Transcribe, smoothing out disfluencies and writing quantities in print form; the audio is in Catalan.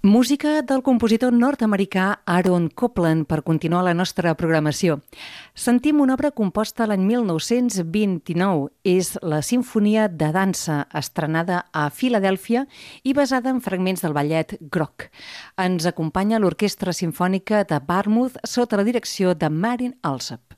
Música del compositor nord-americà Aaron Copland per continuar la nostra programació. Sentim una obra composta l'any 1929. És la Simfonia de dansa, estrenada a Filadèlfia i basada en fragments del ballet groc. Ens acompanya l'Orquestra Simfònica de Barmouth sota la direcció de Marin Alsop.